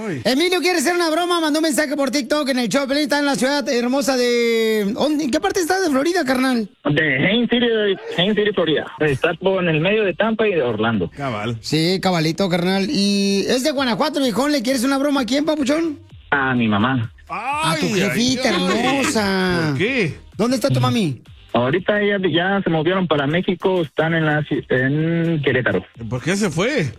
Emilio quiere hacer una broma, mandó un mensaje por TikTok en el show. Pelín está en la ciudad hermosa de... ¿En qué parte estás de Florida, carnal? De Haines City, Florida. Está en el medio de Tampa y de Orlando. Cabal. Sí, cabalito, carnal. Y es de Guanajuato, viejón. ¿Le quieres una broma a quién, papuchón? A mi mamá. A tu jefita hermosa. ¿Por qué? ¿Dónde está tu mami? Ahorita ya se movieron para México, están en Querétaro. ¿Por qué se fue?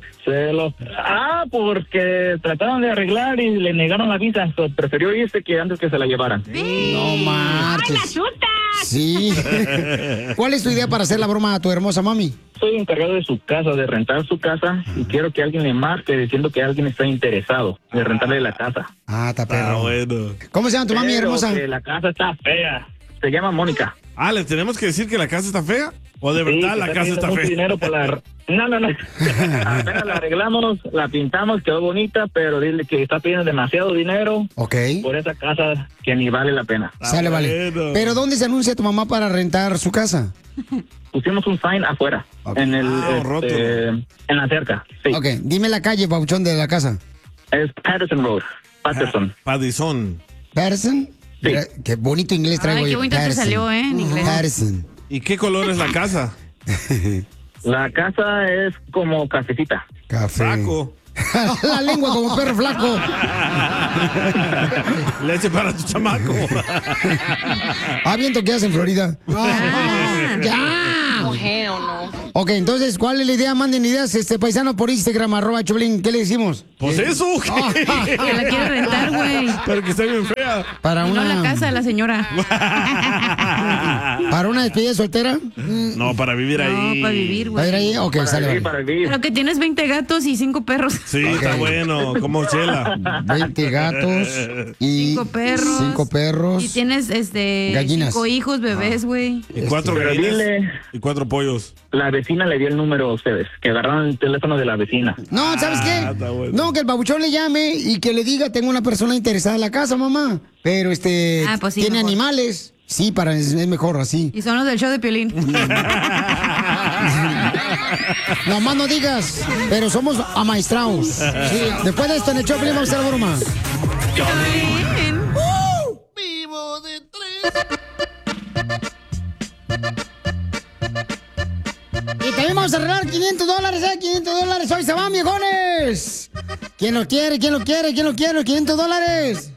Porque trataron de arreglar y le negaron la visa. Prefirió irse que antes que se la llevaran. No marches. ¡Ay, la chuta! Sí. ¿Cuál es tu idea para hacer la broma a tu hermosa mami? Soy encargado de su casa, de rentar su casa, y quiero que alguien le marque diciendo que alguien está interesado de rentarle la casa. Está perro. Bueno. ¿Cómo se llama tu mami hermosa? Que la casa está fea. Se llama Mónica. ¿Les tenemos que decir que la casa está fea? ¿O de verdad la casa está fea? Dinero para No. Apenas la arreglamos, la pintamos, quedó bonita, pero dile que está pidiendo demasiado dinero por esa casa que ni vale la pena. Sale, vale. ¿Pero dónde se anuncia tu mamá para rentar su casa? Pusimos un sign afuera, en en la cerca. Sí. Ok, dime la calle, pauchón, de la casa. Es Patterson Road. Patterson. Paddison. ¿Patterson? Sí. Mira, qué bonito inglés traigo. Ay, qué bonito te salió, en inglés. Patterson. ¿Y qué color es la casa? La casa es como cafecita. Café. Flaco. La lengua como perro flaco. Leche para tu chamaco. ¿Viento qué hace en Florida? ¡Ya! Ok, entonces, ¿cuál es la idea? Manden ideas, paisano, por Instagram, @Choplin. ¿Qué le decimos? Pues eso. Que la quiere rentar, güey. Pero que está bien fea. Para No una... la casa de la señora. ¿Para una despedida soltera? No, para vivir ahí. No, para vivir, güey. ¿Para ir ahí? Ok, sale. Para vivir. Pero que tienes 20 gatos y 5 perros. Sí, está bueno, como Chela. 20 gatos y 5 perros. Y tienes gallinas. 5 hijos, bebés, güey. Y 4 Pero gallinas dile, y 4 pollos. la vecina le dio el número a ustedes, que agarraron el teléfono de la vecina. No, ¿sabes qué? Está bueno. No, que el babuchón le llame y que le diga, tengo una persona interesada en la casa, mamá. Pero pues sí, tiene mejor. animales. Sí, es mejor así. Y son los del show de Piolín. No más no digas, pero somos amaestrados. Sí, después de esto en el show, vamos a hacer la broma. Vivo de tres. Y también vamos a arreglar $500, $500. Hoy se van, viejones. ¿Quién lo quiere? ¿Quién lo quiere? ¿Quién lo quiere? $500.